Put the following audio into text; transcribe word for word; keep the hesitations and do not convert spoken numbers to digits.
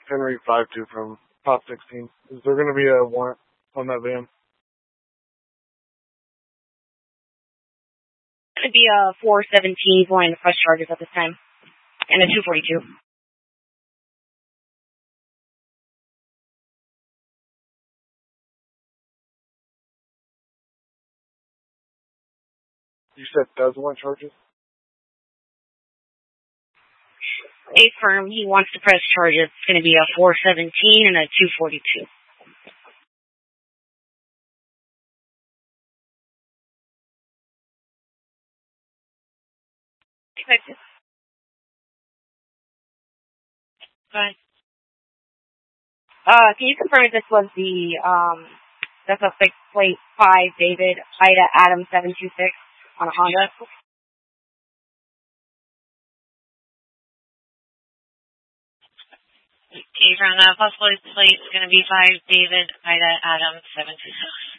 Henry five two from Top sixteen. Is there going to be a warrant on that van? It's going to be a four seventeen going to press charges at this time, and a two forty-two. You said does want charges? A firm, he wants to press charges. It's going to be a four seventeen and a two forty-two. Expected. Go ahead. Uh, can you confirm if this was the, um, that's a six plate five David Ida Adam seven two six on a Honda? Confirm that possible plate is going to be five David Ida Adam seven two six.